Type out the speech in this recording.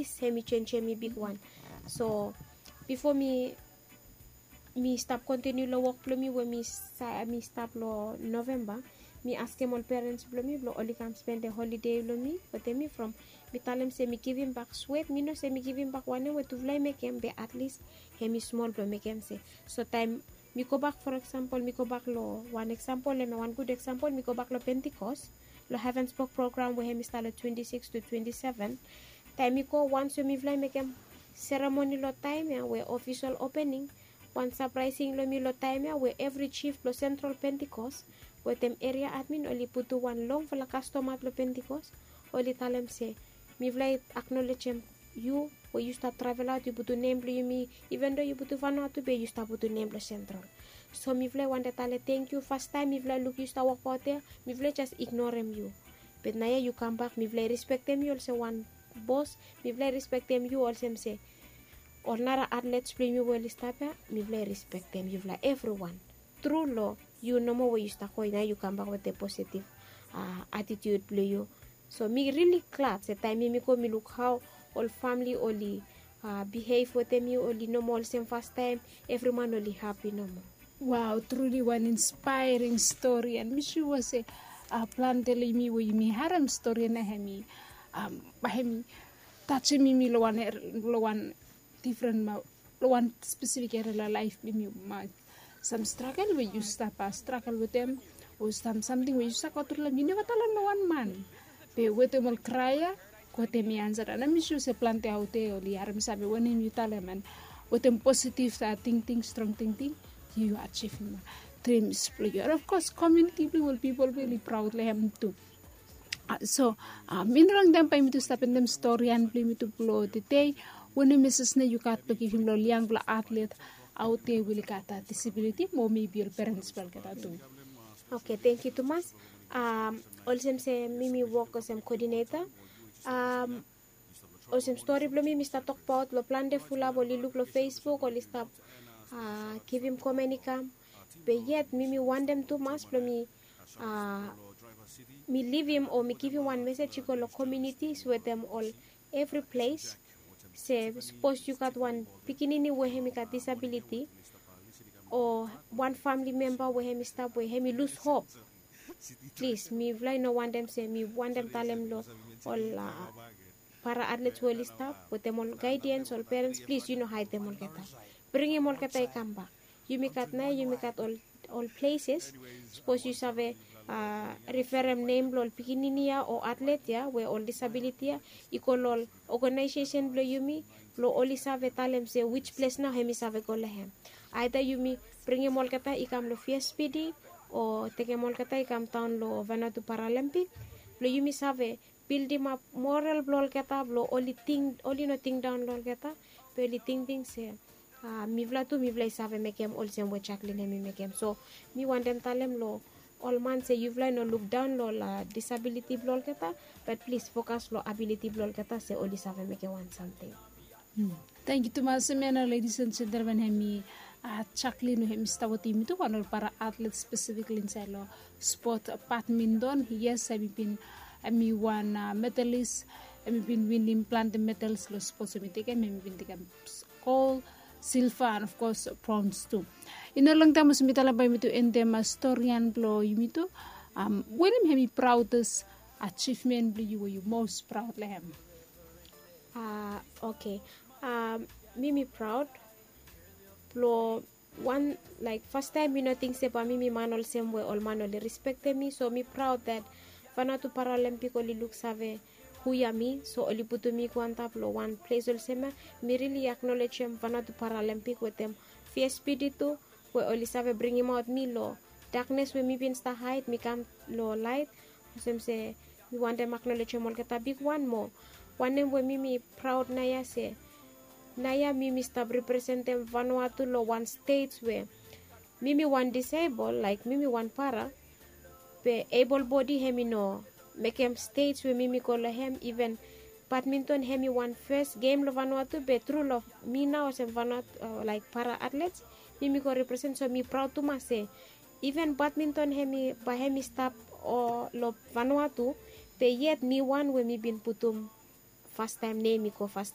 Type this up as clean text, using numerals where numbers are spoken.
least hemi change me big one. So before me stop continue lo work plo me when me stop lo November, me ask him all parents plo me blo only come spend the holiday lo me, but me from me tell him say me give him back sweat, me no say me give him back one way to fly make him be at least hemi small blo make him say. So time me go back, for example, me go back lo one example and one good example, me go back lo Pentecost, lo Heaven Spoke program where hemi start 26 to 27. Time me go once me fly make him ceremony lo time ya where official opening. One surprising lo me lo time ya where every chief lo Central Pentecost where them area admin only put to one long for la customer lo Pentecost only tell them say me fly acknowledge him you when you start travel out you put to name you me even though you put to Vanuatu be you start put to name lo Central. So me fly one day tell thank you first time me fly look you start walk out there me fly just ignore him you. But now you come back me fly respect them you also one boss me fly respect them you also say or nara athletes play me well stop me fly respect them you fly everyone true law you no more where you start now you come back with a positive attitude play you. So me really glad the time me go me look how all family only behave with them you only no more same first time everyone only happy no more. Wow, truly one inspiring story, and Miss you was a plan telling me we me harem story na hemi touching me lo one different lo one specific area life me some struggle where you stop struggle with them or something where you stuck out to them you never tell them no one man be with them all cry ko te mi answer and Miss you se plante out there only harem sabe when you tell them and with them positive thinking strong thinking you achieve dreams play. And of course community people really proud like him too. So minrang them pa to stop in them story and play me to blow the day when you misses na you got to give him lo young athlete out there will got that disability more maybe your parents will get that too. Okay, thank you Thomas. Also say Mimi work as coordinator. Also story blow me Mr. talk about lo plan de full up only look lo Facebook only stop give him communicam. But yet me want them to mass for me me leave him or me give him one message you call the communities with them all every place say suppose you got one beginning where he got disability or one family member where he stop where he lose hope, please me fly no want them say me want them tell them lo all para athletes will stop with them all guidance all parents please you know hide them all get bring him all get come back. You make at all places. Suppose you have a referendum name lol pikininia or athlete ya where all disability equal all organization blow you me blow only have talem say which place now hemi have go lehem. Either you me bring him all kata ikam lo FSPD or take him all kata ikam town lo Vanuatu Paralympic blow you me have build him up moral blow kata blow only no thing down lol kata only thing say mi vla save make him all same way Jacqueline me make him. So me want them tell him lo all man say you vla no look down lo la disability blol kata but please focus lo ability blol kata say only save make him want something. Thank you Thomas Semena ladies and gentlemen hemi Jacqueline hemi stawati mi to one para athletes specifically in lo sport badminton. Yes I been mi one medalist I been winning plant medals lo sports mi take me been take gold silver and of course bronze too. In a long time mitala by me to end them historian blow you me to when him proudest achievement blue you were you most proud of him. Okay. Me proud blow one like first time you know things about me man all same way all man only respect me so me proud that Vanuatu Paralympic only looks have who ya me so only put me kwanta blow one place all same me really acknowledge him Vanuatu Paralympic with them FSPD too where only save bring him out me lo darkness where me been star hide me come lo light some say we want them acknowledge him all get a big one more one name where me proud naya say naya me stop represent them Vanuatu lo one states where me one disabled like me one para be able body hemi no make him states where me call him even badminton hemi one first game lo Vanuatu be true lo me now as Vanuatu like para athletes me go represent so me proud to ma say even badminton hemi by hemi stop or lo Vanuatu be yet me one when me been putum first time name me ko first